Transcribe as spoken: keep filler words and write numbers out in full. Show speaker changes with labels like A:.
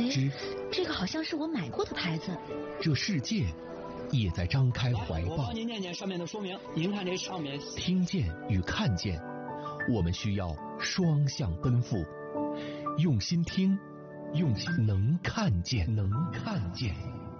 A: 之
B: 这个好像是我买过的牌子。
A: 这世界也在张开怀抱。
C: 我帮您念念上面的说明。您看这上面，
A: 听见与看见，我们需要双向奔赴。用心听，用心能看见，能看见。